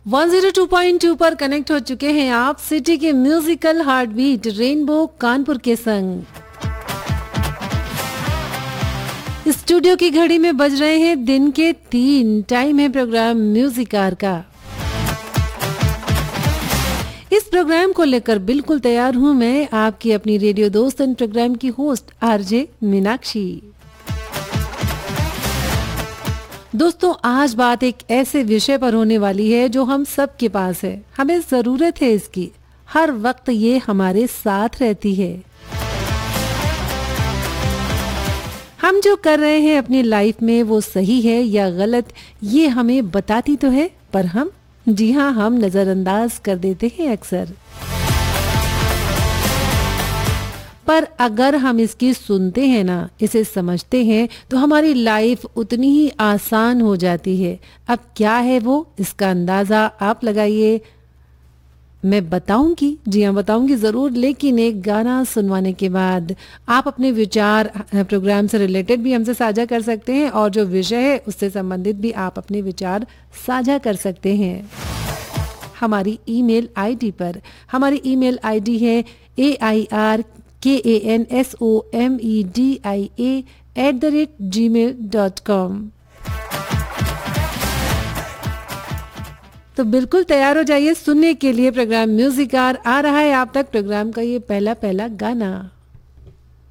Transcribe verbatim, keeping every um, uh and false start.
One zero two point two पर connect हो चुके हैं आप सिटी के musical heart beat rainbow Kanpur के संग। स्टूडियो की घड़ी में बज रहे हैं दिन के तीन। टाइम है प्रोग्राम म्यूजिकार का। इस प्रोग्राम को लेकर बिल्कुल तैयार हूं मैं, आपकी अपनी रेडियो दोस्त एंड प्रोग्राम की होस्ट आरजे मीनाक्षी। दोस्तों, आज बात एक ऐसे विषय पर होने वाली है जो हम सब के पास है, हमें जरूरत है इसकी, हर वक्त ये हमारे साथ रहती है। हम जो कर रहे हैं अपनी लाइफ में वो सही है या गलत, ये हमें बताती तो है, पर हम जी हाँ हम नजरअंदाज कर देते हैं अक्सर। पर अगर हम इसकी सुनते हैं ना, इसे समझते हैं, तो हमारी लाइफ उतनी ही आसान हो जाती है। अब क्या है वो, इसका अंदाजा आप लगाइए। मैं बताऊंगी, जी हाँ बताऊंगी जरूर, लेकिन एक गाना सुनवाने के बाद आप अपने विचार प्रोग्राम से रिलेटेड भी हमसे साझा कर सकते हैं और जो विषय है उससे संबंधित भी आप अपने विचार साझा कर सकते हैं हमारी ईमेल आईडी पर। हमारी ईमेल आईडी है ए आई आर के A N S O M E D I A at the rate ji mail dot com. तो बिल्कुल तैयार हो जाइए सुनने के लिए प्रोग्राम म्यूजिकार। आ रहा है आप तक प्रोग्राम का ये पहला पहला गाना।